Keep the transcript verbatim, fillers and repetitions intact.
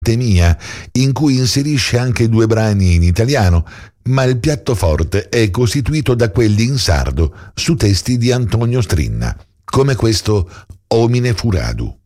Mia, in cui inserisce anche due brani in italiano, ma il piatto forte è costituito da quelli in sardo su testi di Antonio Strinna, come questo Omine Furadu.